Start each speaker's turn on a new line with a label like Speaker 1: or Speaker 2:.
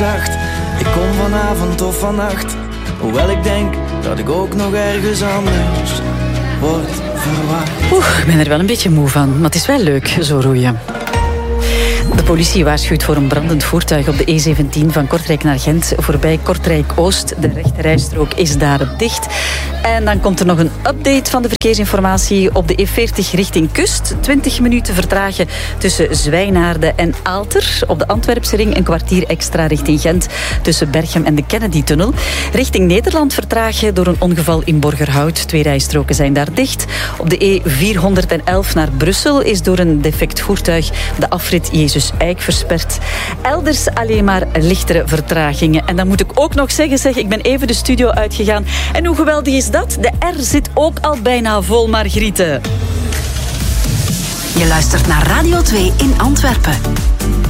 Speaker 1: zacht. Ik kom vanavond of vannacht, hoewel ik denk dat ik ook nog ergens anders word verwacht.
Speaker 2: Ik ben er wel een beetje moe van, maar het is wel leuk, zo roeien. De politie waarschuwt voor een brandend voertuig op de E17 van Kortrijk naar Gent, voorbij Kortrijk-Oost. De rechterrijstrook is daar dicht. En dan komt er nog een update van de verkeersinformatie op de E40 richting kust. 20 minuten vertragen tussen Zwijnaarden en Aalter. Op de Antwerpse ring een kwartier extra richting Gent tussen Berchem en de Kennedy-tunnel. Richting Nederland vertragen door een ongeval in Borgerhout. 2 rijstroken zijn daar dicht. Op de E411 naar Brussel is door een defect voertuig de afrit Jezus Eik versperd. Elders alleen maar lichtere vertragingen. En dan moet ik ook nog zeggen, ik ben even de studio uitgegaan. En hoe geweldig is dat? De R zit ook al bijna vol, Margriete.
Speaker 3: Je luistert naar Radio 2 in Antwerpen.